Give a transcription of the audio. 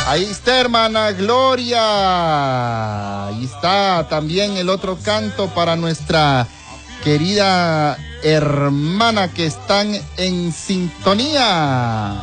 Ahí está, hermana Gloria. Ahí está también el otro canto para nuestra querida hermana que están en sintonía.